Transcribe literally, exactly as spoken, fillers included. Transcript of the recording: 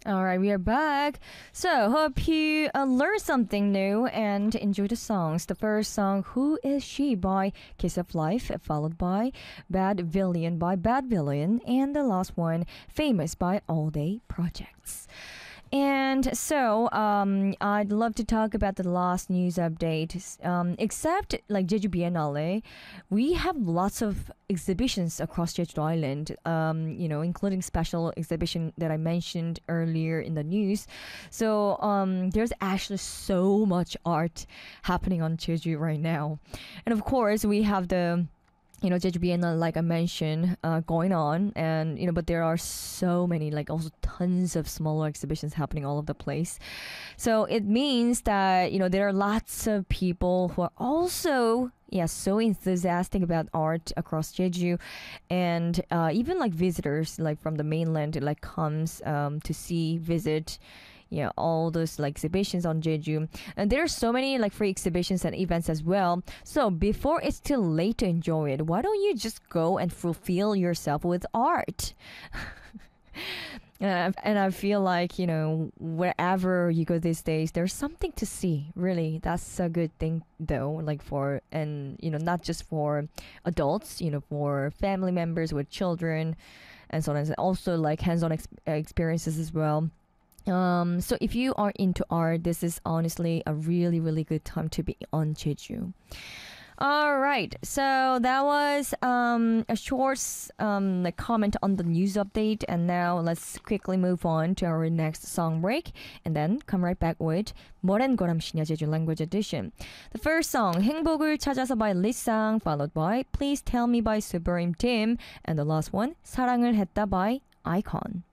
All right, we are back. So, hope you uh, learned something new and enjoy the songs. The first song, Who Is She by Kiss of Life, followed by Bad Villain by Bad Villain, and the last one, Famous by All Day Projects. And so, um, I'd love to talk about the last news update. Um, except like Jeju Biennale, we have lots of exhibitions across Jeju Island. Um, you know, including special exhibition that I mentioned earlier in the news. So, um, there's actually so much art happening on Jeju right now, and of course, we have the you know, Jeju Biennale, like I mentioned, uh, going on, and you know, but there are so many, like also tons of smaller exhibitions happening all over the place. So it means that you know there are lots of people who are also yeah so enthusiastic about art across Jeju, and uh, even like visitors like from the mainland like comes um, to see visit yeah all those like exhibitions on Jeju, and there are so many like free exhibitions and events as well. So before it's too late to enjoy it, why don't you just go and fulfill yourself with art? And I, and I feel like you know wherever you go these days there's something to see. Really, that's a good thing though, like for and you know not just for adults, you know for family members with children and so on, and also like hands-on ex- experiences as well. Um, so if you are into art, this is honestly a really, really good time to be on Jeju. All right, so that was um, a short um, like comment on the news update, and now let's quickly move on to our next song break, and then come right back with 모란 고람시냐 Jeju Language Edition. The first song, 행복을 찾아서 by Lisang, followed by Please Tell Me by Supreme Team, and the last one, 사랑을 했다 by Icon.